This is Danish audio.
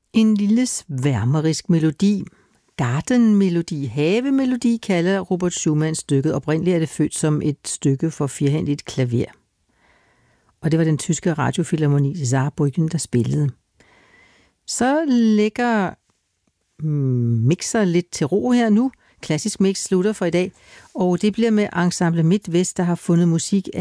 En lille sværmerisk melodi, gardenmelodi, havemelodi, kalder Robert Schumann stykket. Oprindeligt er det født som et stykke for firhændigt klaver. Og det var den tyske radiofilharmoni Saarbrücken, der spillede. Så lægger mixer lidt til ro her nu. Klassisk Mix slutter for i dag, og det bliver med Ensemble MidtVest, der har fundet musik af